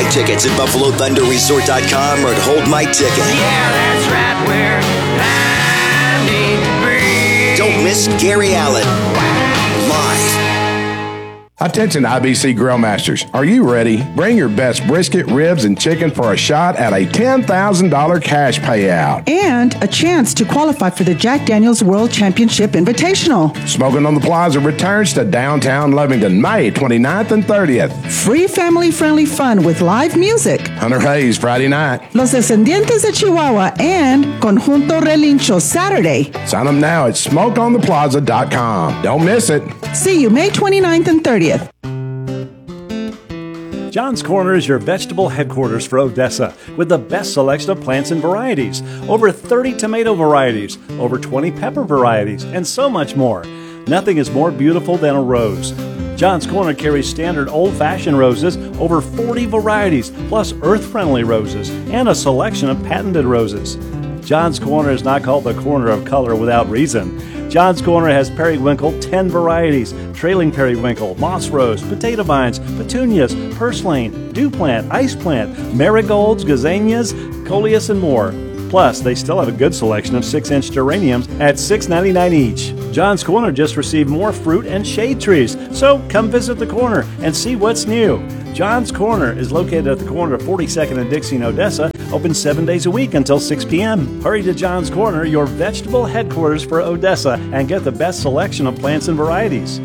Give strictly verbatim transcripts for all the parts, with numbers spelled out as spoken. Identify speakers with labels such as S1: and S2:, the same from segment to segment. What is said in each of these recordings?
S1: Get tickets at buffalo thunder resort dot com or at Hold My Ticket.
S2: Yeah, that's right where I need to be.
S1: Don't miss Gary Allen live.
S3: Attention I B C Grill Masters. Are you ready? Bring your best brisket, ribs, and chicken for a shot at a ten thousand dollars cash payout.
S4: And a chance to qualify for the Jack Daniels World Championship Invitational.
S3: Smoking on the Plaza returns to downtown Lovington May twenty-ninth and thirtieth.
S4: Free family-friendly fun with live music.
S3: Hunter Hayes Friday night.
S4: Los Descendientes de Chihuahua and Conjunto Relincho Saturday.
S3: Sign up now at smoke on the plaza dot com. Don't miss it.
S4: See you May twenty-ninth and thirtieth.
S5: John's Corner is your vegetable headquarters for Odessa with the best selection of plants and varieties. Over thirty tomato varieties, over twenty pepper varieties, and so much more. Nothing is more beautiful than a rose. John's Corner carries standard old-fashioned roses, over forty varieties, plus earth-friendly roses, and a selection of patented roses. John's Corner is not called the corner of color without reason. John's Corner has periwinkle, ten varieties, trailing periwinkle, moss rose, potato vines, petunias, purslane, dew plant, ice plant, marigolds, gazanias, coleus, and more. Plus, they still have a good selection of six-inch geraniums at six dollars and ninety-nine cents each. John's Corner just received more fruit and shade trees, so come visit the corner and see what's new. John's Corner is located at the corner of forty-second and Dixie in Odessa, open seven days a week until six p.m. Hurry to John's Corner, your vegetable headquarters for Odessa, and get the best selection of plants and varieties.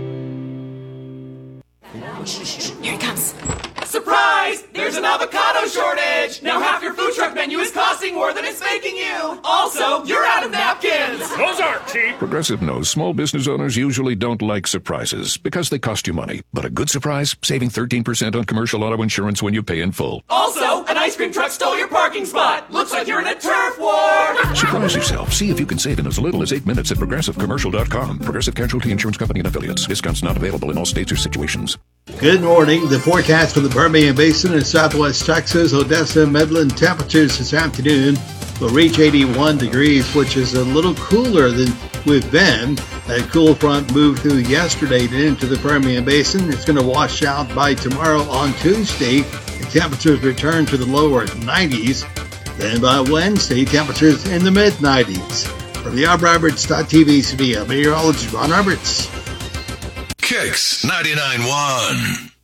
S6: Here it comes. Surprise! There's an avocado shortage! Now half your food truck menu is costing more than it's making you! Also, you're out of napkins!
S7: Those aren't cheap! Progressive knows small business owners usually don't like surprises because they cost you money. But a good surprise? Saving thirteen percent on commercial auto insurance when you pay in full.
S6: Also, an ice cream truck stole your parking spot! Looks like you're in a turf war!
S7: Surprise yourself. See if you can save in as little as eight minutes at progressive commercial dot com. Progressive Casualty Insurance Company and Affiliates. Discounts not available in all states or situations.
S8: Good morning. The forecast for the Permian Basin and southwest Texas, Odessa, and Midland temperatures this afternoon will reach eighty-one degrees, which is a little cooler than we've been. That cool front moved through yesterday into the Permian Basin. It's going to wash out by tomorrow on Tuesday. The temperatures return to the lower nineties. Then by Wednesday, temperatures in the mid nineties. From the Roberts dot T V studio, meteorologist Ron Roberts.
S9: Kicks ninety-nine point one.